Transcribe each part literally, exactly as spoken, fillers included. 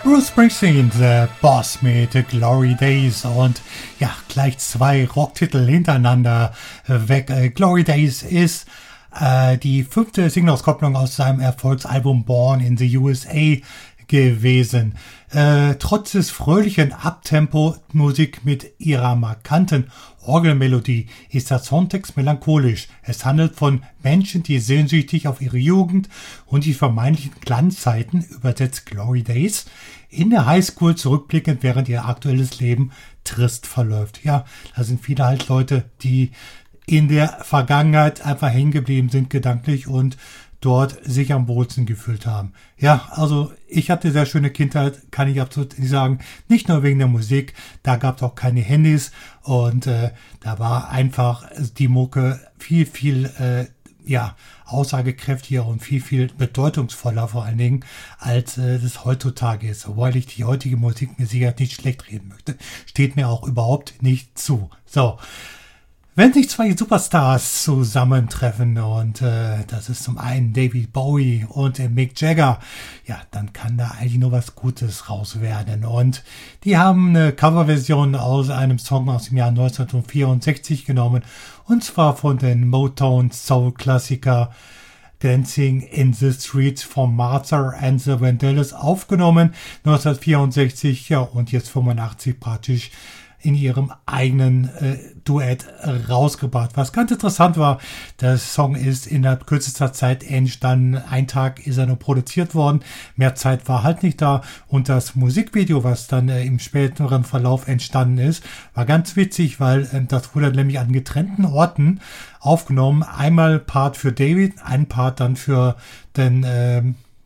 Bruce Springsteen, The Boss mit Glory Days und ja, gleich zwei Rocktitel hintereinander weg. Glory Days ist äh, die fünfte Singleauskopplung aus seinem Erfolgsalbum Born in the U S A gewesen. Äh, trotz des fröhlichen Uptempo-Musik mit ihrer markanten Orgelmelodie ist der Songtext melancholisch. Es handelt von Menschen, die sehnsüchtig auf ihre Jugend und die vermeintlichen Glanzzeiten, übersetzt Glory Days, in der Highschool zurückblicken, während ihr aktuelles Leben trist verläuft. Ja, da sind viele halt Leute, die in der Vergangenheit einfach hängen geblieben sind, gedanklich, und dort sich am wohlsten gefühlt haben. Ja, also ich hatte eine sehr schöne Kindheit, kann ich absolut nicht sagen. Nicht nur wegen der Musik, da gab es auch keine Handys und äh, da war einfach die Mucke viel, viel äh, ja, aussagekräftiger und viel, viel bedeutungsvoller vor allen Dingen, als äh, das heutzutage ist. Obwohl ich die heutige Musik mir sicher nicht schlecht reden möchte. Steht mir auch überhaupt nicht zu. So. Wenn sich zwei Superstars zusammentreffen und äh, das ist zum einen David Bowie und äh, Mick Jagger, ja, dann kann da eigentlich nur was Gutes raus werden. Und die haben eine Coverversion aus einem Song aus dem Jahr neunzehnhundertvierundsechzig genommen, und zwar von den Motown Soul Klassiker Dancing in the Streets von Martha and the Vandellas aufgenommen, neunzehnhundertvierundsechzig, ja, und jetzt fünfundachtzig praktisch in ihrem eigenen äh, Duett rausgebracht. Was ganz interessant war, der Song ist innerhalb kürzester Zeit entstanden. Ein Tag ist er nur produziert worden. Mehr Zeit war halt nicht da. Und das Musikvideo, was dann äh, im späteren Verlauf entstanden ist, war ganz witzig, weil äh, das wurde nämlich an getrennten Orten aufgenommen. Einmal Part für David, ein Part dann für den äh,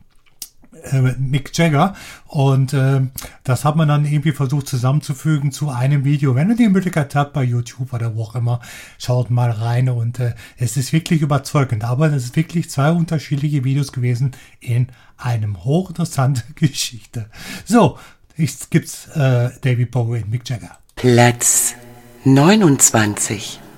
Mick Jagger, und äh, das hat man dann irgendwie versucht zusammenzufügen zu einem Video. Wenn ihr die Möglichkeit habt bei YouTube oder wo auch immer, schaut mal rein, und äh, es ist wirklich überzeugend, aber es ist wirklich zwei unterschiedliche Videos gewesen in einem hochinteressante Geschichte. So, jetzt gibt's äh, David Bowie und Mick Jagger. Platz neunundzwanzig.